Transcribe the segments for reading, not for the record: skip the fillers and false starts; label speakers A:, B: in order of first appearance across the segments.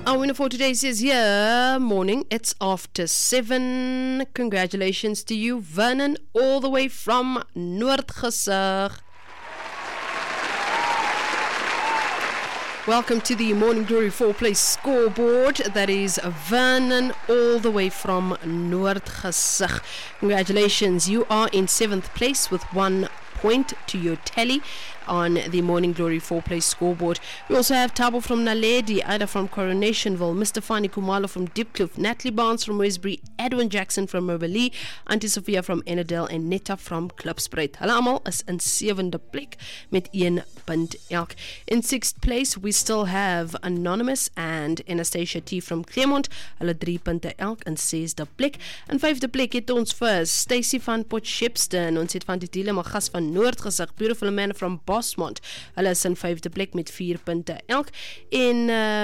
A: Our winner for today says, morning, it's after 7. Congratulations to you, Vernon, all the way from Noordgesig. Welcome to the Morning Glory 4-Play scoreboard. That is Vernon, all the way from Noordgesig. Congratulations, you are in 7th place with 1 point to your tally on the Morning Glory 4-Play scoreboard. We also have Tabo from Naledi, Ida from Coronationville, Mr. Fani Kumalo from Dipcliff, Natalie Barnes from Westbury, Edwin Jackson from Moberly, Auntie Sophia from Ennerdale en Netta from Klipspruit. Hulle almal is in 7de plek met 1 punt elk. In 6th place we still have Anonymous and Anastasia T from Claremont. Hulle 3 punte elk in 6de plek. In 5de plek het ons first Stacy van Potchefstroom, ons het van die Dile Magas van Noordgesig, Beautiful Man from Bosmont. Hulle is in 5de plek met 4 punte elk. In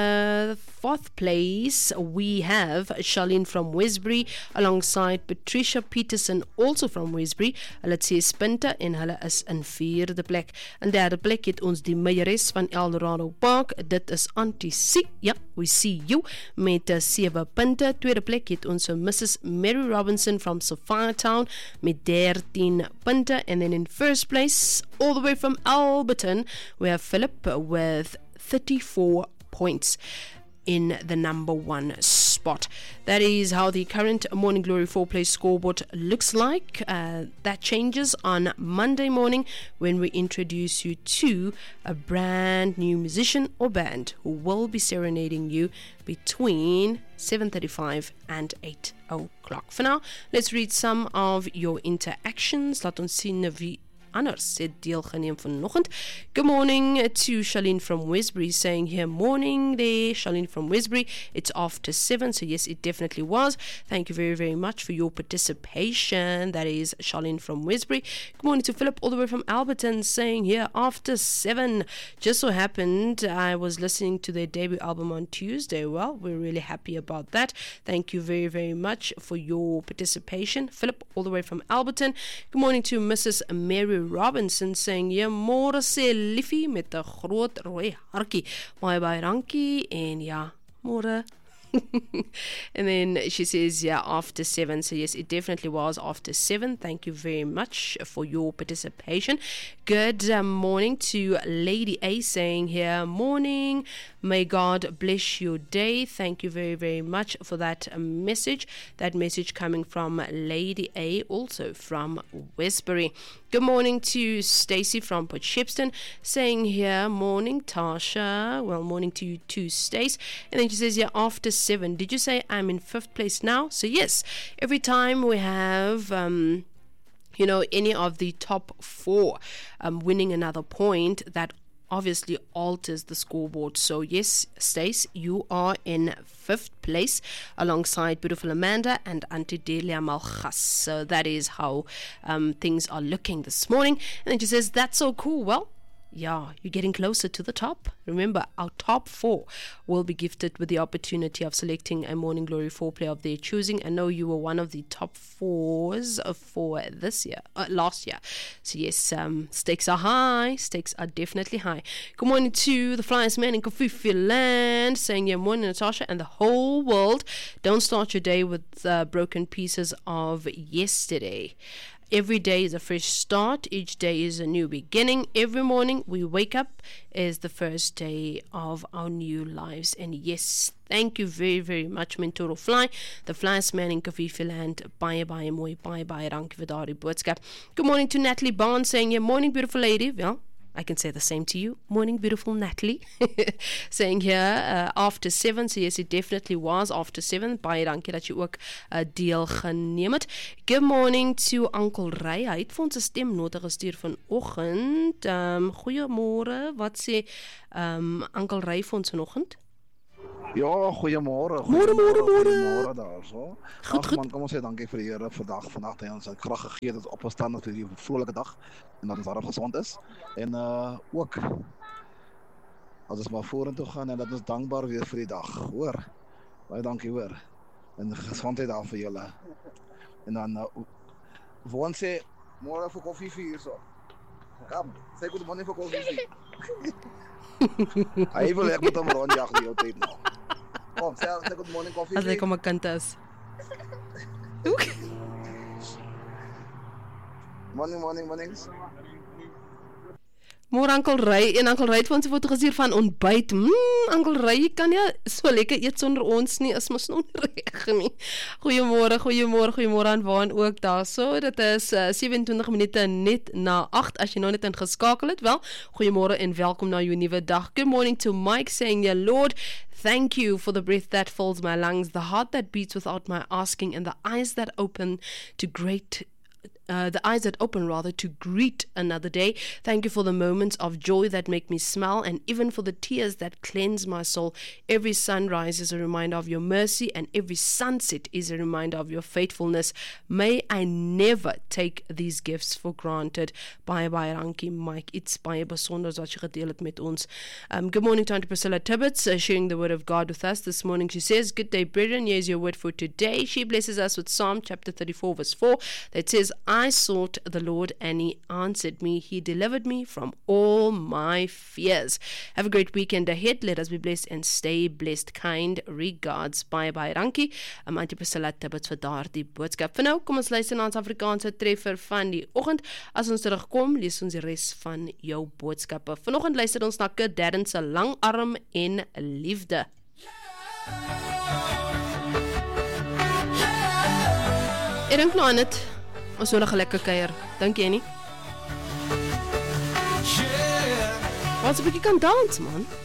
A: 4th place we have Charlene from Westbury alongside Patricia Peterson, also from Westbury. Hulle het 6 punte en hulle is in 4de plek. In 3de plek het ons die meieres van Eldorado Park. Dit is Auntie C. Ja, we see you met 7 punte. 2de plek het ons Mrs. Mary Robinson from Sophia Town met 13 punte. And then in first place, all the way from Alberton, we have Philip with 34 points in the number 1 spot. That is how the current Morning Glory 4-Play scoreboard looks like. That changes on Monday morning when we introduce you to a brand new musician or band who will be serenading you between 7:35 and 8 o'clock. For now, let's read some of your interactions. Laat ons sien wie anders het deelgeneem vanoggend. Good morning to Charlene from Westbury saying here, morning there, Charlene from Westbury. It's after 7, so yes, it definitely was. Thank you very, very much for your participation. That is Charlene from Westbury. Good morning to Philip all the way from Alberton saying here, after 7. Just so happened I was listening to their debut album on Tuesday. Well, we're really happy about that. Thank you very, very much for your participation. Philip all the way from Alberton. Good morning to Mrs. Mary Robinson saying, môre sê liefie met 'n groot rooi hartjie. Baie dankie en ja, môre. And then she says, after 7. So yes, it definitely was after 7. Thank you very much for your participation. Good morning to Lady A saying here, morning, may God bless your day. Thank you very, very much for that message. That message coming from Lady A, also from Westbury. Good morning to Stacy from Potchefstroom saying here, morning Tasha. Well, morning to you too, Stace. And then she says, after 7. Did you say I'm in 5th place now? So yes, every time we have any of the top 4 winning another point, that obviously alters the scoreboard. So yes, Stace, you are in 5th place alongside Beautiful Amanda and Auntie Delia Malchas. So that is how things are looking this morning. And then she says, that's so cool. Well, yeah, you're getting closer to the top. Remember, our top 4 will be gifted with the opportunity of selecting a Morning Glory 4-Play of their choosing. I know you were one of the top 4s for this year, last year. So yes, stakes are high. Stakes are definitely high. Good morning to the Flyers man in Kofifi Land, saying, morning Natasha and the whole world. Don't start your day with broken pieces of yesterday. Every day is a fresh start. Each day is a new beginning. Every morning we wake up is the first day of our new lives. And yes, thank you very, very much, Mentoro Fly, the Flyers man in Kofifi Land. Baie mooi, baie dankie vir daardie boodskap. Good morning to Natalie Barnes saying, morning beautiful lady. Well, I can say the same to you. Morning, beautiful Natalie. Saying here, after 7. So yes, it definitely was after 7. Baie dankie dat jy ook deelgeneem het. Good morning to Uncle Ray. Hy het vir ons 'n stemnote gestuur vanoggend. Goeiemôre. Wat sê Uncle Ray vir ons vanoggend?
B: Ja, goeiemôre.
A: Môre
B: daarso.
A: Goed.
B: Man, kom ons sê dankie vir die Here vir vandag hy ons krag gegee het opgestaan vir die vrolike dag en dat ons daarop gesond is. En ook as ons maar vorentoe gaan en dat ons dankbaar wees vir die dag. Hoor. Baie dankie hoor. En gesondheid daar vir julle. En dan Woon sê môre vir koffie hier so. Kom, sê goed morning vir koffie. Hy wil ek moet hom rondjag die hele tyd nou. Kom, say good morning coffee.
A: As hy kom 'n kind is. Oek.
B: Mornings.
A: Môre Uncle Ray en Uncle Ray het vir ons 'n foto gestuur van ontbyt. Uncle Ray, jy kan nie so lekker eet sonder ons nie, is mos onreg nie. Goeiemôre aan Waan ook daarso. Dit is 27 minute net na 8 as jy nou net ingeskakel het. Wel, goeiemôre en welkom na jou nuwe dag. Good morning to Mike saying, "Yeah, Lord, thank you for the breath that fills my lungs, the heart that beats without my asking, and the eyes that open to greet another day. Thank you for the moments of joy that make me smile, and even for the tears that cleanse my soul. Every sunrise is a reminder of your mercy, and every sunset is a reminder of your faithfulness. May I never take these gifts for granted." Baie dankie Mike. It's baie besonder wat jy gedeel het met ons. Good morning to Auntie Priscilla Tibbets, sharing the word of God with us this morning. She says, "Good day, brethren. Here's your word for today." She blesses us with Psalm chapter 34 verse 4 that says, "I sought the Lord and he answered me. He delivered me from all my fears." Have a great weekend ahead. Let us be blessed and stay blessed. Kind regards. Baie dankie. Auntie Priscilla Tibbets vir daardie boodskap. Vir nou, kom ons luister na ons Afrikaanse treffer van die oggend. As ons terugkom, lees ons die res van jou boodskappe. Vanoggend luister ons na Kurt Darren se Langarm en Liefde. Ek dink nou aan dit. Ons wil 'n lekker kuier, dink jy nie? Wat 'n bietjie kan dans, man.